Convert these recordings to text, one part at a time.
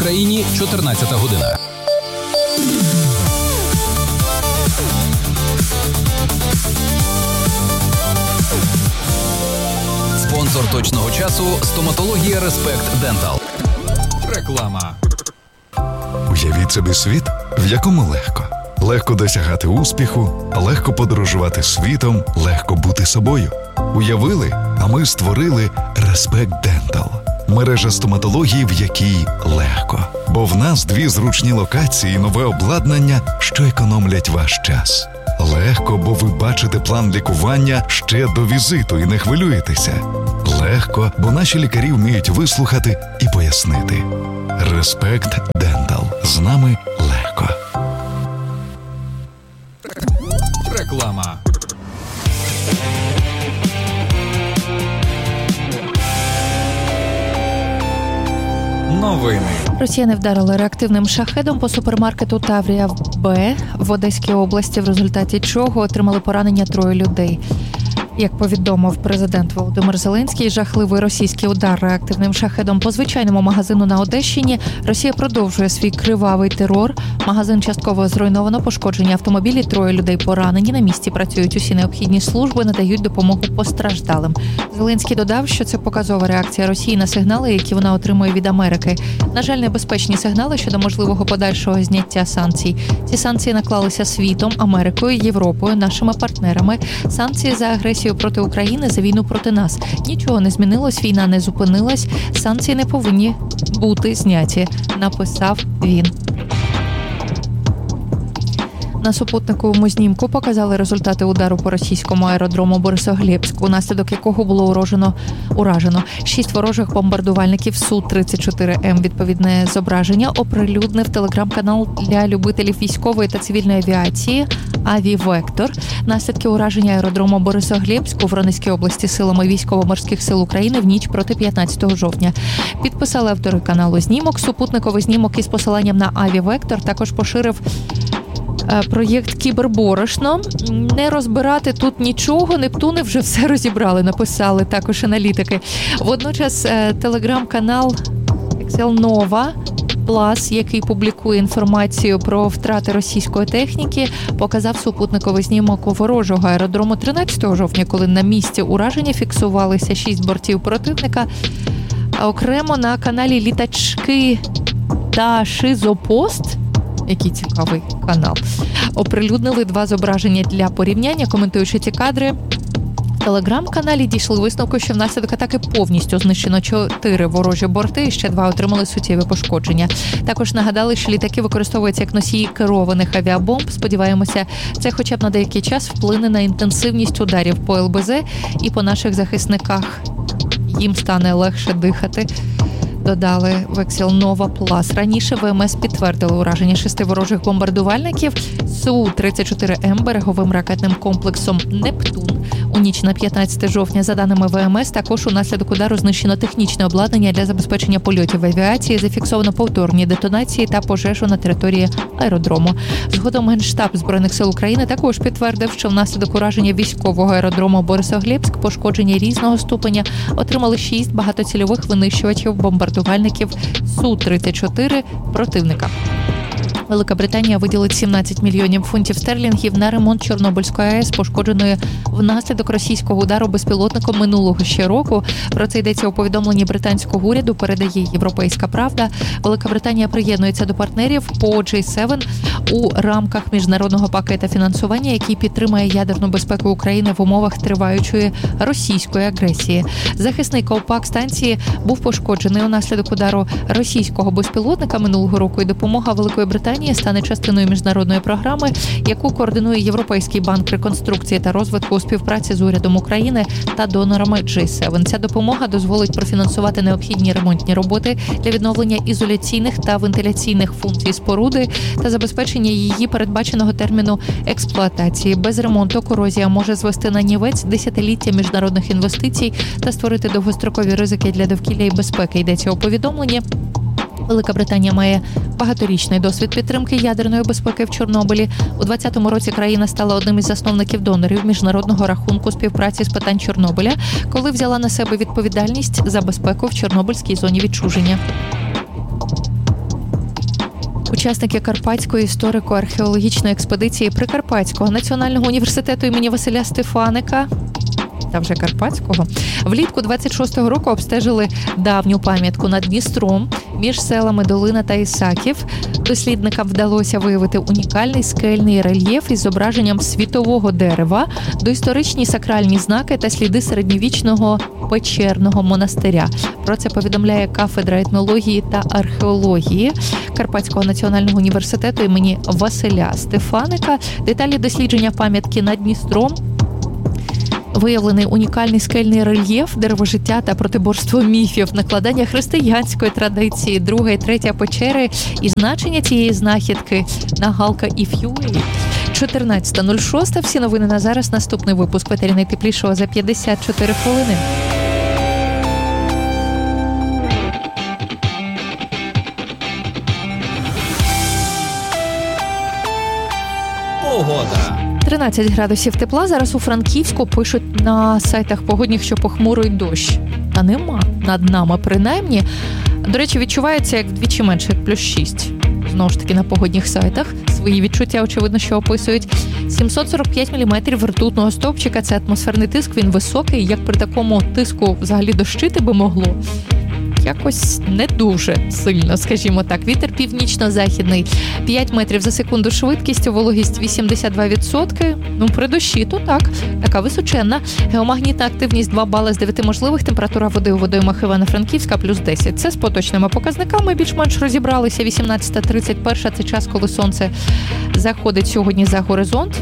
Україні 14 година. Спонсор точного часу – стоматологія Респект Дентал. Реклама. Уявіть собі світ, в якому легко. Легко досягати успіху, легко подорожувати світом, легко бути собою. Уявили, а ми створили Респект Дентал. Мережа стоматології, в якій легко. Бо в нас 2 зручні локації і нове обладнання, що економлять ваш час. Легко, бо ви бачите план лікування ще до візиту і не хвилюєтеся. Легко, бо наші лікарі вміють вислухати і пояснити. Респект Дентал. З нами легко. Реклама. Новини. Росіяни вдарили реактивним шахедом по супермаркету Таврія Б в Одеській області, в результаті чого отримали поранення 3 людей. Як повідомив президент Володимир Зеленський, жахливий російський удар реактивним шахедом по звичайному магазину на Одещині. Росія продовжує свій кривавий терор. Магазин частково зруйновано, пошкоджені автомобілі, 3 людей поранені. На місці працюють усі необхідні служби, надають допомогу постраждалим. Зеленський додав, що це показова реакція Росії на сигнали, які вона отримує від Америки. На жаль, небезпечні сигнали щодо можливого подальшого зняття санкцій. Ці санкції наклалися світом, Америкою, Європою, нашими партнерами. Санкції за агресію проти України, за війну проти нас. Нічого не змінилось, війна не зупинилась, санкції не повинні бути зняті, написав він. На супутниковому знімку показали результати удару по російському аеродрому Борисоглебську, внаслідок якого було уражено 6 ворожих бомбардувальників Су-34М. Відповідне зображення оприлюднив телеграм-канал для любителів військової та цивільної авіації «Авівектор». Наслідки ураження аеродрому Борисоглебську в Воронезькій області силами Військово-морських сил України в ніч проти 15 жовтня. Підписали автори каналу знімок. Супутниковий знімок із посиланням на «Авівектор» також поширив проєкт «Кіберборошно». Не розбирати тут нічого, Нептуни вже все розібрали, написали також аналітики. Водночас телеграм-канал Excel Nova Plus, який публікує інформацію про втрати російської техніки, показав супутниковий знімок ворожого аеродрому 13 жовтня, коли на місці ураження фіксувалися 6 бортів противника. А окремо на каналі «Літачки» та «Шизопост», який цікавий канал, оприлюднили 2 зображення для порівняння. Коментуючи ці кадри, в телеграм-каналі дійшли висновку, що внаслідок атаки повністю знищено 4 ворожі борти і ще 2 отримали суттєві пошкодження. Також нагадали, що літаки використовуються як носії керованих авіабомб. Сподіваємося, це хоча б на деякий час вплине на інтенсивність ударів по ЛБЗ і по наших захисниках. Їм стане легше дихати, додали в Excel Nova Plus. Раніше ВМС підтвердили ураження 6 ворожих бомбардувальників Су-34М береговим ракетним комплексом «Нептун». У ніч на 15 жовтня, за даними ВМС, також унаслідок удару знищено технічне обладнання для забезпечення польотів в авіації, зафіксовано повторні детонації та пожежу на території аеродрому. Згодом Генштаб Збройних сил України також підтвердив, що внаслідок ураження військового аеродрому Борисоглебськ пошкодження різного ступеня отримали 6 багатоцільових винищувачів бомбардувальників Су-34 противника. Велика Британія виділить 17 мільйонів фунтів стерлінгів на ремонт Чорнобильської АЕС, пошкодженої внаслідок російського удару безпілотником минулого ще року. Про це йдеться у повідомленні британського уряду, передає «Європейська правда». Велика Британія приєднується до партнерів по G7 у рамках міжнародного пакета фінансування, який підтримує ядерну безпеку України в умовах триваючої російської агресії. Захисний ковпак станції був пошкоджений унаслідок удару російського безпілотника минулого року, і допомога Великої Британії стане частиною міжнародної програми, яку координує Європейський банк реконструкції та розвитку у співпраці з урядом України та донорами G7. Ця допомога дозволить профінансувати необхідні ремонтні роботи для відновлення ізоляційних та вентиляційних функцій споруди та забезпечення її передбаченого терміну експлуатації. Без ремонту корозія може звести на нівець десятиліття міжнародних інвестицій та створити довгострокові ризики для довкілля і безпеки, йдеться у повідомленні. Велика Британія має багаторічний досвід підтримки ядерної безпеки в Чорнобилі. У 2020 році країна стала одним із засновників-донорів міжнародного рахунку співпраці з питань Чорнобиля, коли взяла на себе відповідальність за безпеку в Чорнобильській зоні відчуження. Учасники Карпатської історико-археологічної експедиції Прикарпатського національного університету імені Василя Стефаника, та вже Карпатського, влітку 26-го року обстежили давню пам'ятку над Дністром між селами Долина та Ісаків. Дослідникам вдалося виявити унікальний скельний рельєф із зображенням світового дерева, доісторичні сакральні знаки та сліди середньовічного печерного монастиря. Про це повідомляє кафедра етнології та археології Карпатського національного університету імені Василя Стефаника. Деталі дослідження пам'ятки над Дністром. Виявлений унікальний скельний рельєф, деревожиття та протиборство міфів, накладання християнської традиції, друга і третя печери і значення цієї знахідки на Галка і Ф'юей. 14.06. Всі новини на зараз. Наступний випуск «Ветері найтеплішого» за 54 хвилини. Погода. 13 градусів тепла. Зараз у Франківську пишуть на сайтах погодних, що похмурий дощ. А нема. Над нами принаймні. До речі, відчувається як вдвічі менше, як плюс 6. Знову ж таки, на погодних сайтах. Свої відчуття, очевидно, що описують. 745 мм ртутного стовпчика – це атмосферний тиск. Він високий. Як при такому тиску взагалі дощити би могло? Якось не дуже сильно, скажімо так. Вітер північно-західний. 5 метрів за секунду швидкістю, вологість 82%. Ну, при дощі, то так. Така височенна. Геомагнітна активність 2 бали з 9 можливих. Температура води у водоймах Івано-Франківська плюс 10. Це з поточними показниками. Більш-менш розібралися. 18:31 – це час, коли сонце заходить сьогодні за горизонт.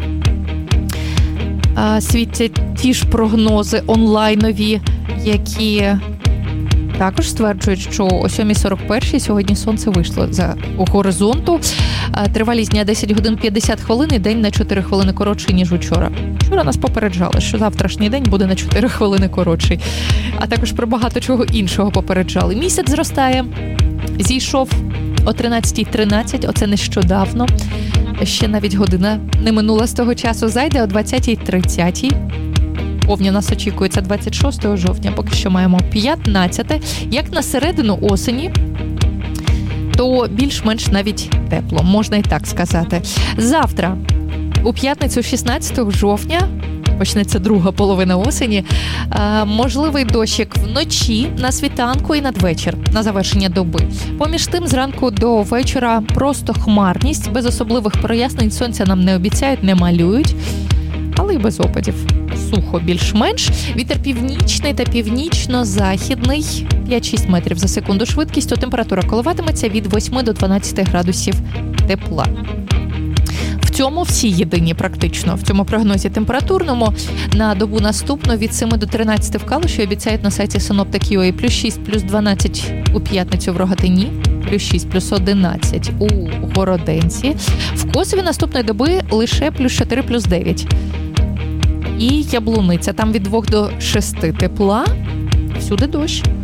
Світять ті ж прогнози онлайнові, які також стверджують, що о 7:41 сьогодні сонце вийшло за горизонту. Тривалість дня 10 годин 50 хвилин і день на 4 хвилини коротший, ніж учора. Вчора нас попереджали, що завтрашній день буде на 4 хвилини коротший. А також про багато чого іншого попереджали. Місяць зростає. Зійшов о 13:13, оце нещодавно. Ще навіть година не минула з того часу. Зайде о 20:30. Повня нас очікується 26 жовтня, поки що маємо 15. Як на середину осені, то більш-менш навіть тепло, можна і так сказати. Завтра, у п'ятницю 16 жовтня, почнеться друга половина осені, можливий дощик вночі, на світанку і надвечір, на завершення доби. Поміж тим, зранку до вечора просто хмарність, без особливих прояснень, сонця нам не обіцяють, не малюють, але й без опадів. Сухо більш-менш. Вітер північний та північно-західний. 5-6 метрів за секунду швидкістю. Температура коливатиметься від 8 до 12 градусів тепла. В цьому всі єдині практично. В цьому прогнозі температурному на добу наступну від 7 до 13 в Калуші обіцяють на сайті Синоптик.ua плюс 6, плюс 12 у п'ятницю в Рогатині, плюс 6, плюс 11 у Городенці. В Косові наступної доби лише плюс 4, плюс 9. І Яблуниця, там від 2 до 6 тепла, всюди дощ.